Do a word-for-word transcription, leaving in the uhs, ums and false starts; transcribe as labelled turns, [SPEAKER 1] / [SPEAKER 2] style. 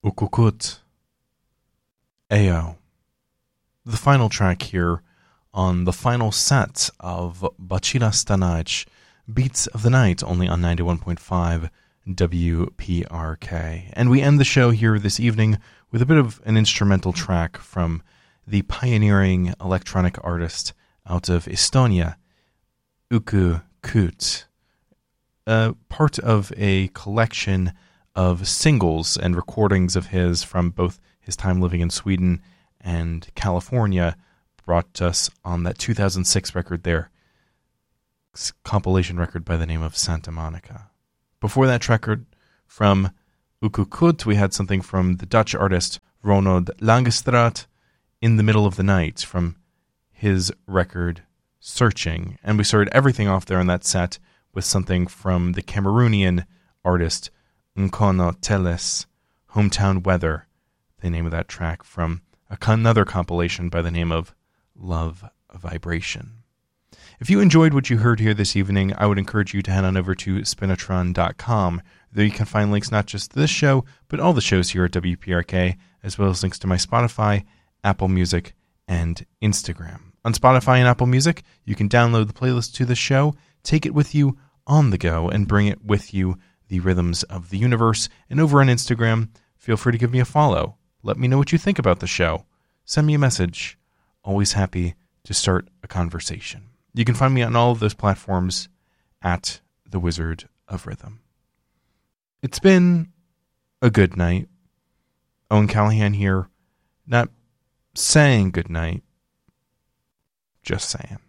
[SPEAKER 1] Ukukut. Ayo. The final track here on the final set of Bachila Stanic, Beats of the Night, only on ninety-one point five W P R K. And we end the show here this evening with a bit of an instrumental track from the pioneering electronic artist out of Estonia, Ukukut, uh, part of a collection of singles and recordings of his from both his time living in Sweden and California, brought us on that two thousand six record there, compilation record by the name of Santa Monica. Before that record from Ukukut, we had something from the Dutch artist Ronald Langestraat, In the Middle of the Night, from his record Searching. And we started everything off there in that set with something from the Cameroonian artist Nkono Teles, Hometown Weather, the name of that track from another compilation by the name of Love Vibration. If you enjoyed what you heard here this evening, I would encourage you to head on over to spinatron dot com. There you can find links not just to this show, but all the shows here at W P R K, as well as links to my Spotify, Apple Music, and Instagram. On Spotify and Apple Music, you can download the playlist to the show, take it with you on the go, and bring it with you, the rhythms of the universe. And over on Instagram, feel free to give me a follow. Let me know what you think about the show. Send me a message. Always happy to start a conversation. You can find me on all of those platforms at The Wizard of Rhythm. It's been a good night. Owen Callahan here, not saying good night, just saying.